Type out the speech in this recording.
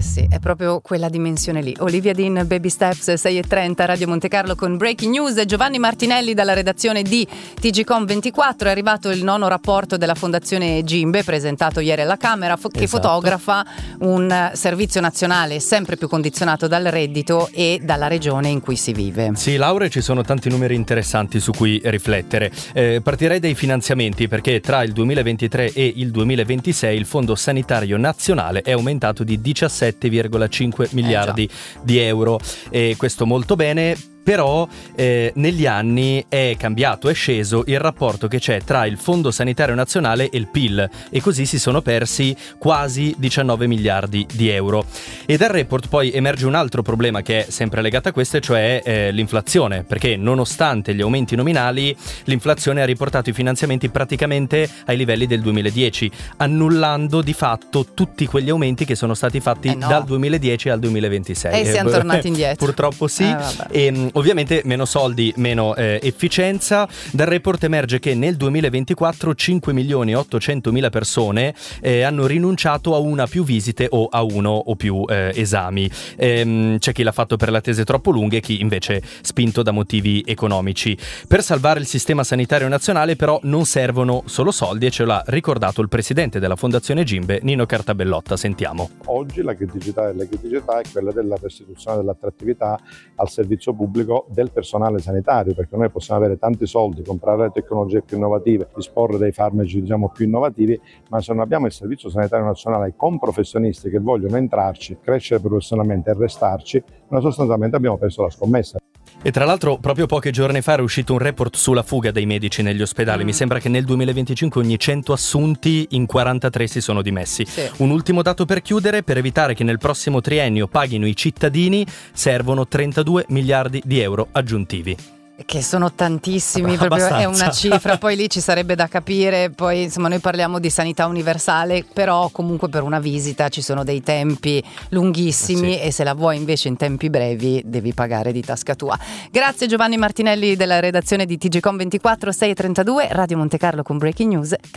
sì, è proprio quella dimensione lì. Olivia Dean, Baby Steps, 6:30, Radio Monte Carlo con Breaking News. Giovanni Martinelli dalla redazione di TGcom24. È arrivato il 9° rapporto della Fondazione Gimbe, presentato ieri alla Camera, che fotografa un servizio nazionale sempre più condizionato dal reddito e dalla regione in cui si vive. Sì, Laura, ci sono tanti numeri interessanti su cui riflettere. Partirei dai finanziamenti, perché tra il 2023 e il 2026 il Fondo Sanitario Nazionale è aumentato di 17,5 miliardi di euro, e questo molto bene. Però negli anni è cambiato, è sceso il rapporto che c'è tra il Fondo Sanitario Nazionale e il PIL, e così si sono persi quasi 19 miliardi di euro. E dal report poi emerge un altro problema che è sempre legato a questo, e cioè l'inflazione, perché nonostante gli aumenti nominali l'inflazione ha riportato i finanziamenti praticamente ai livelli del 2010, annullando di fatto tutti quegli aumenti che sono stati fatti dal 2010 al 2026. E siamo tornati indietro. Purtroppo sì. Ovviamente meno soldi, meno efficienza. Dal report emerge che nel 2024 5.800.000 persone hanno rinunciato a una più visite o a uno o più esami. C'è chi l'ha fatto per le attese troppo lunghe, chi invece spinto da motivi economici. Per salvare il sistema sanitario nazionale però non servono solo soldi, e ce l'ha ricordato il presidente della Fondazione Gimbe, Nino Cartabellotta. Sentiamo. Oggi la criticità delle criticità è quella della restituzione dell'attrattività al servizio pubblico del personale sanitario, perché noi possiamo avere tanti soldi, comprare le tecnologie più innovative, disporre dei farmaci più innovativi, ma se non abbiamo il Servizio Sanitario Nazionale con professionisti che vogliono entrarci, crescere professionalmente e restarci, noi sostanzialmente abbiamo perso la scommessa. E tra l'altro proprio pochi giorni fa era uscito un report sulla fuga dei medici negli ospedali. Mi sembra che nel 2025 ogni 100 assunti in 43 si sono dimessi. Sì. Un ultimo dato per chiudere: per evitare che nel prossimo triennio paghino i cittadini servono 32 miliardi di euro aggiuntivi. Che sono tantissimi, proprio è una cifra, poi lì ci sarebbe da capire. Poi insomma noi parliamo di sanità universale, però comunque per una visita ci sono dei tempi lunghissimi, e se la vuoi invece in tempi brevi devi pagare di tasca tua. Grazie Giovanni Martinelli della redazione di TGcom24, 6:32, Radio Monte Carlo con Breaking News.